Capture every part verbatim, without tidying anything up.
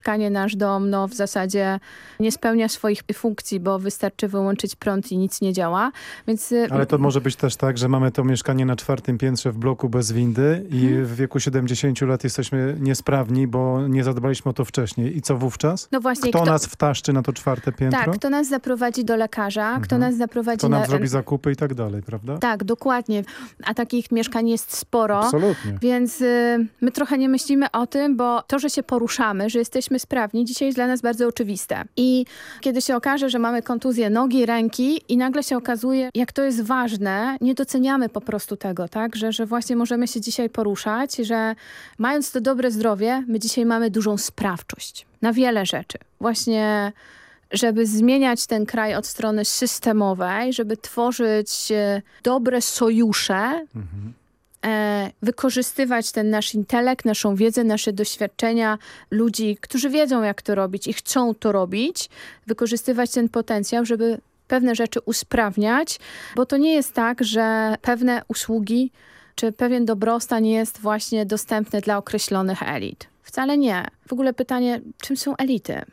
mieszkanie, nasz dom, no w zasadzie nie spełnia swoich funkcji, bo wystarczy wyłączyć prąd i nic nie działa. Więc... Ale to może być też tak, że mamy to mieszkanie na czwartym piętrze w bloku bez windy i hmm. w wieku siedemdziesięciu lat jesteśmy niesprawni, bo nie zadbaliśmy o to wcześniej. I co wówczas? No właśnie. Kto, Kto nas wtaszczy na to czwarte piętro? Tak, kto nas zaprowadzi do lekarza, mhm. kto nas zaprowadzi kto nam na... zrobi zakupy i tak dalej, prawda? Tak, dokładnie. A takich mieszkań jest sporo. Absolutnie. Więc y, my trochę nie myślimy o tym, bo to, że się poruszamy, że jesteśmy sprawni, dzisiaj jest dla nas bardzo oczywiste. I kiedy się okaże, że mamy kontuzję nogi, ręki i nagle się okazuje, jak to jest ważne, nie doceniamy po prostu tego, tak? Że, że właśnie możemy się dzisiaj poruszać, że mając to dobre zdrowie, my dzisiaj mamy dużą sprawczość na wiele rzeczy. Właśnie żeby zmieniać ten kraj od strony systemowej, żeby tworzyć dobre sojusze, mhm. e, wykorzystywać ten nasz intelekt, naszą wiedzę, nasze doświadczenia ludzi, którzy wiedzą, jak to robić i chcą to robić, wykorzystywać ten potencjał, żeby pewne rzeczy usprawniać, bo to nie jest tak, że pewne usługi czy pewien dobrostan jest właśnie dostępny dla określonych elit. Wcale nie. W ogóle pytanie, czym są elity?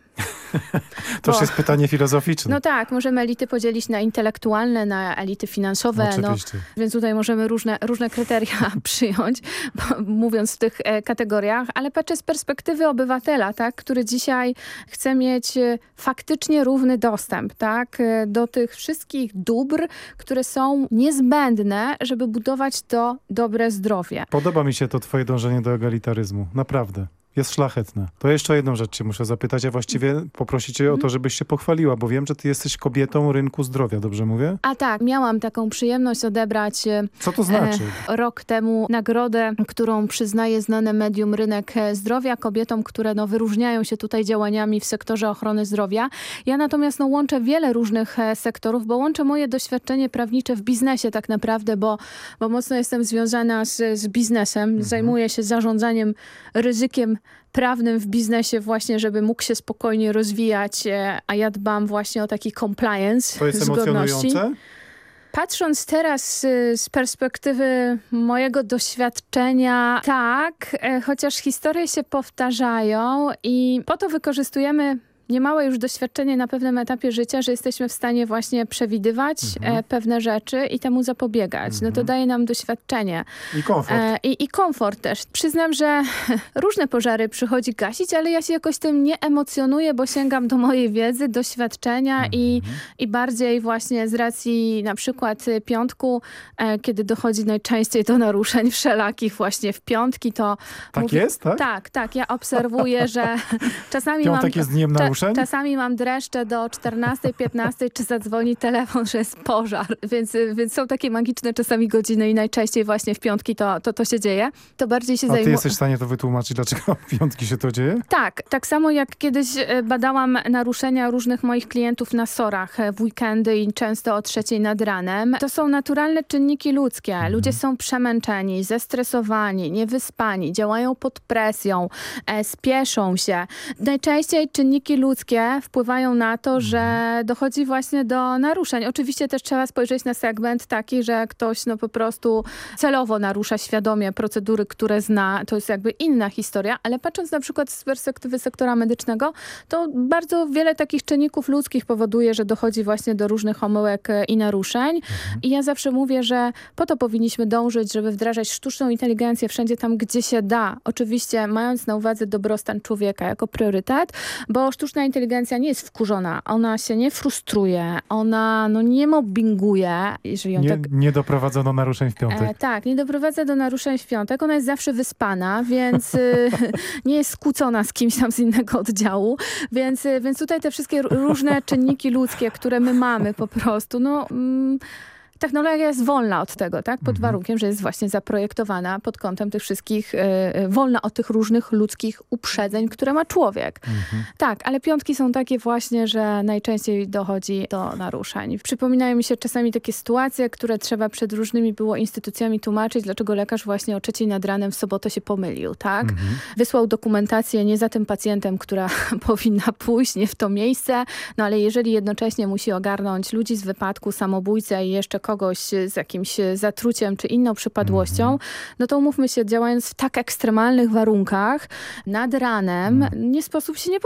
To już jest pytanie filozoficzne. No tak, możemy elity podzielić na intelektualne, na elity finansowe. Oczywiście. No, więc tutaj możemy różne, różne kryteria przyjąć, bo, mówiąc w tych e, kategoriach, ale patrzę z perspektywy obywatela, tak, który dzisiaj chce mieć e, faktycznie równy dostęp, tak, e, do tych wszystkich dóbr, które są niezbędne, żeby budować to dobre zdrowie. Podoba mi się to twoje dążenie do egalitaryzmu. Naprawdę. Jest szlachetne. To jeszcze o jedną rzecz cię muszę zapytać, a właściwie poprosić cię o to, żebyś się pochwaliła, bo wiem, że ty jesteś kobietą rynku zdrowia, dobrze mówię? A tak, miałam taką przyjemność odebrać Co to znaczy? E, rok temu nagrodę, którą przyznaje znane medium Rynek Zdrowia kobietom, które no, wyróżniają się tutaj działaniami w sektorze ochrony zdrowia. Ja natomiast no, łączę wiele różnych e, sektorów, bo łączę moje doświadczenie prawnicze w biznesie tak naprawdę, bo, bo mocno jestem związana z, z biznesem, mhm. zajmuję się zarządzaniem ryzykiem prawnym w biznesie właśnie, żeby mógł się spokojnie rozwijać, a ja dbam właśnie o taki compliance. To jest emocjonujące? Patrząc teraz z perspektywy mojego doświadczenia, tak, chociaż historie się powtarzają i po to wykorzystujemy niemałe już doświadczenie na pewnym etapie życia, że jesteśmy w stanie właśnie przewidywać mhm. e, pewne rzeczy i temu zapobiegać. Mhm. No to daje nam doświadczenie. I komfort. E, i, I komfort też. Przyznam, że różne pożary przychodzi gasić, ale ja się jakoś tym nie emocjonuję, bo sięgam do mojej wiedzy, doświadczenia mhm. i, i bardziej właśnie z racji na przykład piątku, e, kiedy dochodzi najczęściej do naruszeń wszelakich właśnie w piątki, to... Tak mówię, jest, tak? Tak, tak. Ja obserwuję, że czasami Piątek mam... jest dniem naruszeń? Czasami mam dreszcze do czternastej, piętnastej, czy zadzwoni telefon, że jest pożar. Więc, więc są takie magiczne czasami godziny i najczęściej właśnie w piątki to, to, to się dzieje. To bardziej się A zajmuję. ty jesteś w stanie to wytłumaczyć, dlaczego w piątki się to dzieje? Tak. Tak samo jak kiedyś badałam naruszenia różnych moich klientów na sorach w weekendy i często o trzeciej nad ranem. To są naturalne czynniki ludzkie. Mhm. Ludzie są przemęczeni, zestresowani, niewyspani, działają pod presją, e, spieszą się. Najczęściej czynniki ludzkie ludzkie wpływają na to, że dochodzi właśnie do naruszeń. Oczywiście też trzeba spojrzeć na segment taki, że ktoś no po prostu celowo narusza świadomie procedury, które zna. To jest jakby inna historia, ale patrząc na przykład z perspektywy sektora medycznego, to bardzo wiele takich czynników ludzkich powoduje, że dochodzi właśnie do różnych omyłek i naruszeń. Mhm. I ja zawsze mówię, że po to powinniśmy dążyć, żeby wdrażać sztuczną inteligencję wszędzie tam, gdzie się da. Oczywiście mając na uwadze dobrostan człowieka jako priorytet, bo sztuczna inteligencja nie jest wkurzona, ona się nie frustruje, ona no, nie mobbinguje. Jeżeli ją nie, tak... nie doprowadza do naruszeń w piątek. E, tak, nie doprowadza do naruszeń w piątek. Ona jest zawsze wyspana, więc y, nie jest skłócona z kimś tam z innego oddziału. Więc, y, więc tutaj te wszystkie różne czynniki ludzkie, które my mamy po prostu, no... Mm, technologia jest wolna od tego, tak? Pod warunkiem, że jest właśnie zaprojektowana pod kątem tych wszystkich, yy, wolna od tych różnych ludzkich uprzedzeń, które ma człowiek. Mhm. Tak, ale piątki są takie właśnie, że najczęściej dochodzi do naruszeń. Przypominają mi się czasami takie sytuacje, które trzeba przed różnymi było instytucjami tłumaczyć, dlaczego lekarz właśnie o trzeciej nad ranem w sobotę się pomylił, tak? Mhm. Wysłał dokumentację nie za tym pacjentem, która powinna pójść, nie w to miejsce, no ale jeżeli jednocześnie musi ogarnąć ludzi z wypadku, samobójcę i jeszcze kogoś z jakimś zatruciem czy inną przypadłością, mm. no to umówmy się, działając w tak ekstremalnych warunkach nad ranem, mm. nie sposób się nie